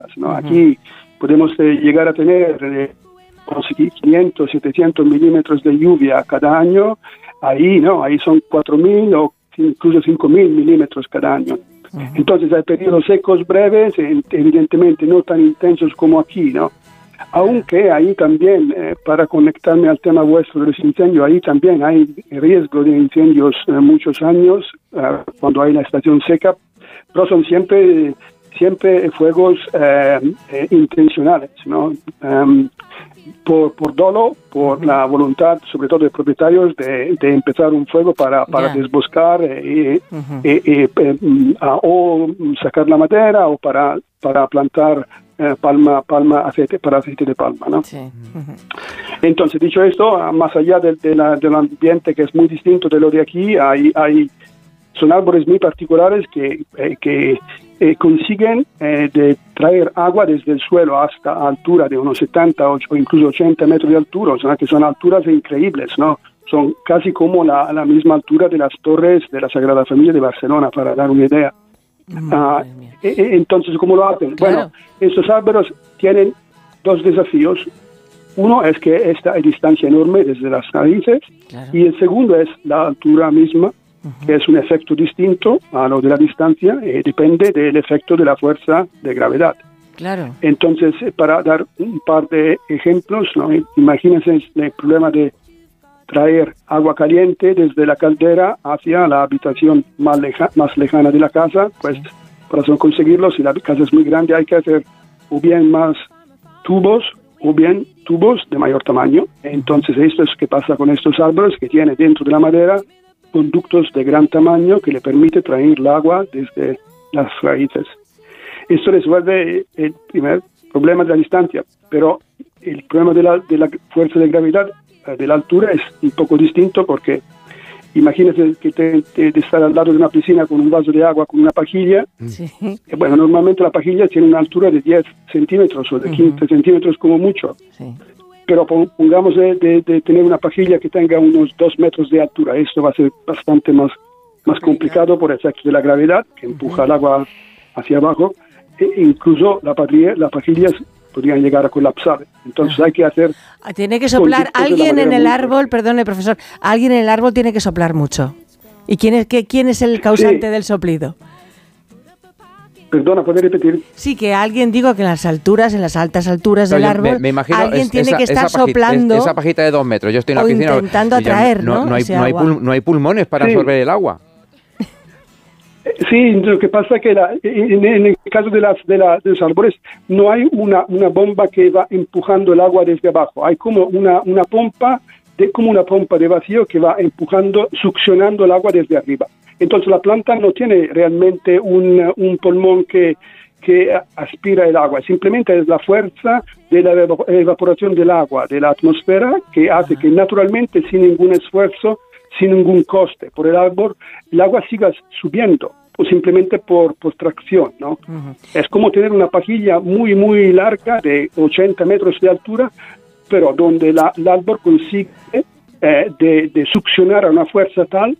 ¿no? Aquí podemos llegar a tener 500, 700 milímetros de lluvia cada año. Ahí no, ahí son 4.000 o incluso 5.000 milímetros cada año. Entonces hay periodos secos breves, evidentemente no tan intensos como aquí, ¿no? Aunque ahí también, para conectarme al tema vuestro de los incendios, ahí también hay riesgo de incendios muchos años, cuando hay la estación seca, pero son siempre fuegos intencionales, ¿no? Por dolo, por la voluntad, sobre todo de propietarios, de empezar un fuego para desboscar o sacar la madera o para plantar aceite de palma, ¿no? Sí. Entonces, dicho esto, más allá del ambiente que es muy distinto de lo de aquí, son árboles muy particulares que consiguen de traer agua desde el suelo hasta altura de unos 70 o incluso 80 metros de altura, o sea, que son alturas increíbles, ¿no? Son casi como la misma altura de las torres de la Sagrada Familia de Barcelona, para dar una idea. Entonces, ¿cómo lo hacen? Claro. Bueno, estos árboles tienen dos desafíos. Uno es que hay distancia enorme desde las raíces, y el segundo es la altura misma, que es un efecto distinto a lo de la distancia, depende del efecto de la fuerza de gravedad. Claro. Entonces, para dar un par de ejemplos, ¿no? Imagínense el problema de traer agua caliente desde la caldera hacia la habitación más lejana de la casa. Pues para conseguirlo, si la casa es muy grande, hay que hacer o bien más tubos o bien tubos de mayor tamaño. Entonces, esto es lo que pasa con estos árboles, que tienen dentro de la madera conductos de gran tamaño que le permite traer el agua desde las raíces. Esto resuelve el primer problema de la distancia, pero el problema de la fuerza de gravedad de la altura es un poco distinto, porque imagínese que de estar al lado de una piscina con un vaso de agua, con una pajilla. Bueno, normalmente la pajilla tiene una altura de 10 centímetros o de 15 centímetros como mucho. Pero pongamos de tener una pajilla que tenga unos 2 metros de altura. Esto va a ser bastante más complicado por el efecto de la gravedad, que empuja el agua hacia abajo. Incluso las pajillas podrían llegar a colapsar. Entonces hay que hacer... Tiene que soplar alguien en el árbol, perdone, profesor, alguien en el árbol tiene que soplar mucho. ¿Y quién es el causante del soplido? Perdona, ¿puedes repetir? Sí, que alguien, digo, que en las altas alturas del árbol, me imagino alguien tiene que estar soplando... Esa pajita de 2 metros, yo estoy en la piscina... intentando atraer, ¿no? No hay pulmones para absorber el agua. Sí, lo que pasa es que en el caso de los árboles no hay una bomba que va empujando el agua desde abajo. Hay como una pompa de vacío que va empujando, succionando el agua desde arriba. Entonces la planta no tiene realmente un pulmón que aspira el agua, simplemente es la fuerza de la evaporación del agua de la atmósfera que hace que naturalmente, sin ningún esfuerzo, sin ningún coste por el árbol, el agua siga subiendo, o simplemente por tracción, ¿no? Es como tener una pajilla muy, muy larga de 80 metros de altura, pero donde el árbol consigue de succionar a una fuerza tal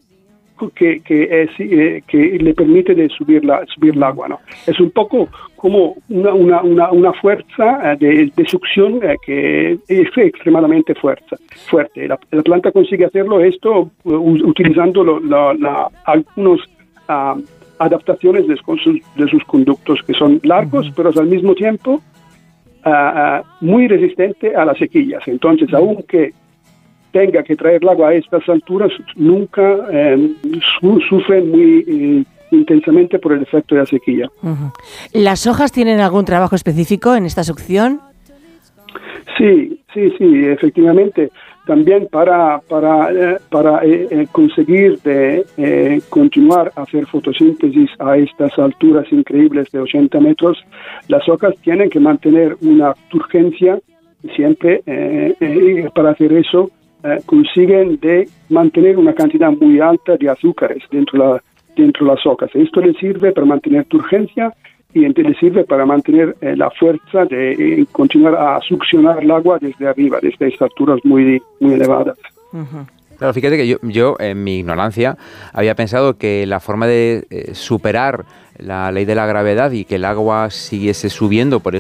que le permite de subir el agua, ¿no? Es un poco como una fuerza de succión que es extremadamente fuerte. La planta consigue hacerlo utilizando algunos adaptaciones de sus conductos, que son largos, pero al mismo tiempo muy resistente a las sequías. Entonces, aunque tenga que traer el agua a estas alturas, nunca sufren muy intensamente por el efecto de la sequía. ¿Las hojas tienen algún trabajo específico en esta succión? Sí, efectivamente. También para conseguir continuar a hacer fotosíntesis a estas alturas increíbles de 80 metros, las hojas tienen que mantener una turgencia siempre. Para hacer eso, consiguen de mantener una cantidad muy alta de azúcares dentro de las hojas. Esto les sirve para mantener turgencia y les sirve para mantener la fuerza de continuar a succionar el agua desde arriba, desde estas alturas muy, muy elevadas. Claro, fíjate que yo en mi ignorancia había pensado que la forma de superar la ley de la gravedad y que el agua siguiese subiendo por